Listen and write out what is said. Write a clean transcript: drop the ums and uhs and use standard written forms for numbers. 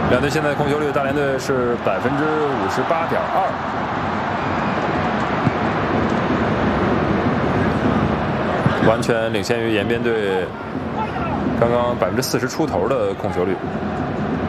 两队现在控球率，大连队是58.2%。完全领先于延边队刚刚40%出头的控球率。